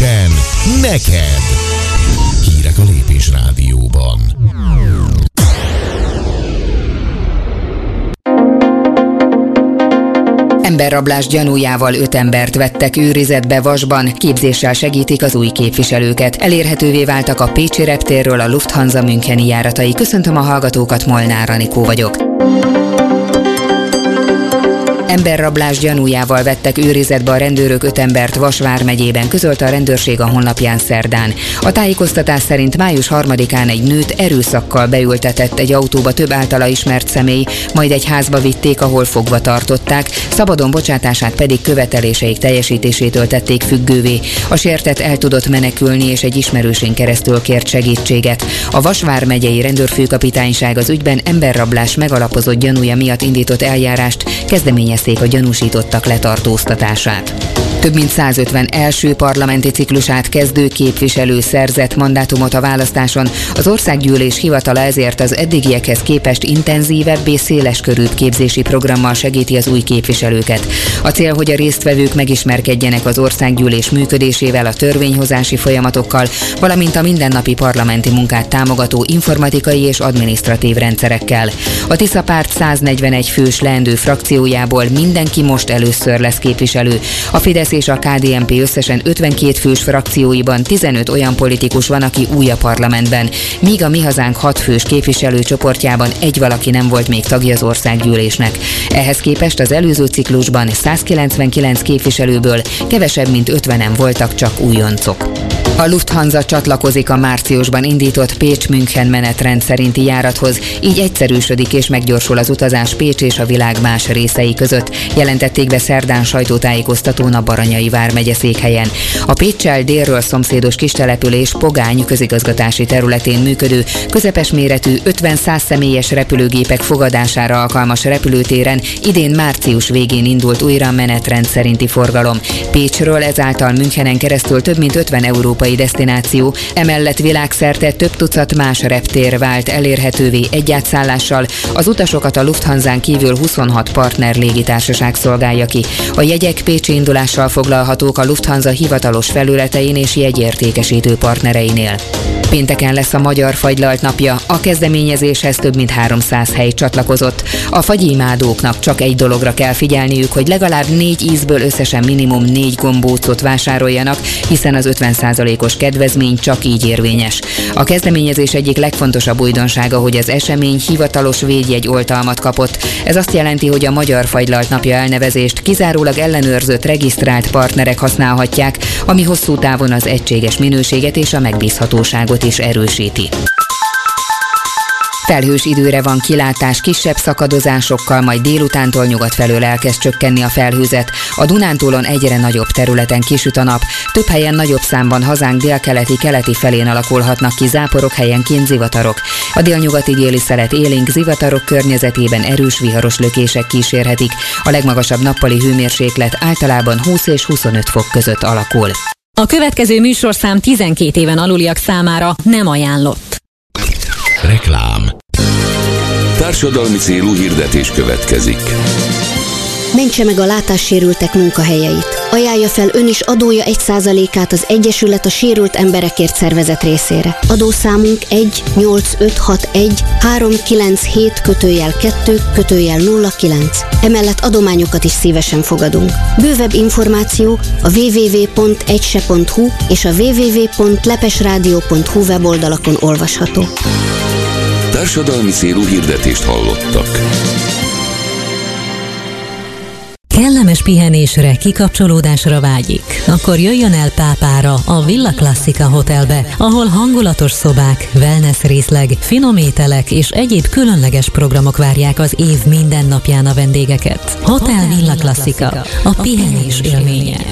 Lépésen neked! Hírek a Lépés Rádióban. Emberrablás gyanújával 5 embert vettek őrizetbe Vasban, képzéssel segítik az új képviselőket. Elérhetővé váltak a pécsi reptérről a Lufthansa müncheni járatai. Köszöntöm a hallgatókat, Molnár Anikó vagyok. Emberrablás gyanújával vettek őrizetbe a rendőrök 5 embert Vas vármegyében, közölte a rendőrség a honlapján szerdán. A tájékoztatás szerint május 3-án egy nőt erőszakkal beültetett egy autóba több általa ismert személy, majd egy házba vitték, ahol fogva tartották, szabadon bocsátását pedig követeléseik teljesítésétől tették függővé. A sértett el tudott menekülni, és egy ismerősén keresztül kért segítséget. A Vas vármegyei rendőrfőkapitányság az ügyben emberrablás megalapozott gyanúja miatt indított eljárást, kezdeményezték a gyanúsítottak letartóztatását. Több mint 150 első parlamenti ciklusát kezdő képviselő szerzett mandátumot a választáson. Az Országgyűlés hivatala ezért az eddigiekhez képest intenzívebb és széleskörűbb képzési programmal segíti az új képviselőket. A cél, hogy a résztvevők megismerkedjenek az Országgyűlés működésével, a törvényhozási folyamatokkal, valamint a mindennapi parlamenti munkát támogató informatikai és adminisztratív rendszerekkel. A Tisza Párt 141 fős leendő frakciójából mindenki most először lesz képviselő. A Fidesz és a KDNP összesen 52 fős frakcióiban 15 olyan politikus van, aki új a parlamentben, míg a Mi Hazánk 6 fős képviselőcsoportjában egy valaki nem volt még tagja az Országgyűlésnek. Ehhez képest az előző ciklusban 199 képviselőből kevesebb mint 50-en voltak csak újoncok. A Lufthansa csatlakozik a márciusban indított Pécs-München menetrend szerinti járathoz, így egyszerűsödik és meggyorsul az utazás Pécs és a világ más részei között, jelentették be szerdán sajtótájékoztatón a Baranyai vármegye székhelyen. A Péccsel délről szomszédos kistelepülés Pogány közigazgatási területén működő, közepes méretű 50-100 személyes repülőgépek fogadására alkalmas repülőtéren idén március végén indult újra menetrend szerinti forgalom. Pécsről ezáltal Münchenen keresztül több mint 50 európai desztináció, emellett világszerte több tucat más reptér vált elérhetővé egyátszállással, az utasokat a Lufthansán kívül 26 partner légitársaság szolgálja ki. A jegyek pécsi indulással foglalhatók a Lufthansa hivatalos felületein és jegyértékesítő partnereinél. Pénteken lesz a Magyar Fagylalt napja, a kezdeményezéshez több mint 300 hely csatlakozott. A fagyimádóknak csak egy dologra kell figyelniük, hogy legalább 4 ízből összesen minimum 4 gombócot vásároljanak, hiszen az 50%-os kedvezmény csak így érvényes. A kezdeményezés egyik legfontosabb újdonsága, hogy az esemény hivatalos védjegy oltalmat kapott. Ez azt jelenti, hogy a Magyar Fagylalt napja elnevezést kizárólag ellenőrzött, regisztrált partnerek használhatják, ami hosszú távon az egységes minőséget és a megbízhatóságot is erősíti. Felhős időre van kilátás, kisebb szakadozásokkal, majd délutántól nyugat felől elkezd csökkenni a felhőzet. A Dunántúlon egyre nagyobb területen kisüt a nap, több helyen nagyobb számban hazánk délkeleti felén alakulhatnak ki záporok, helyenként zivatarok. A délnyugati déli szelet élénk, zivatarok környezetében erős viharos lökések kísérhetik. A legmagasabb nappali hőmérséklet általában 20 és 25 fok között alakul. A következő műsorszám 12 éven aluliak számára nem ajánlott. Reklám. Társadalmi célú hirdetés következik. Mentse meg a látássérültek munkahelyeit. Ajánlja fel ön is adója 1%-át az Egyesület a Sérült Emberekért szervezet részére. Adószámunk 1-8561-397-2-09. Emellett adományokat is szívesen fogadunk. Bővebb információ a www.egyse.hu és a www.lepesradio.hu weboldalakon olvasható. Társadalmi célú hirdetést hallottak. Kellemes pihenésre, kikapcsolódásra vágyik? Akkor jöjjön el Pápára, a Villa Classica Hotelbe, ahol hangulatos szobák, wellness részleg, finom ételek és egyéb különleges programok várják az év minden napján a vendégeket. Hotel Villa Classica, a pihenés élménye.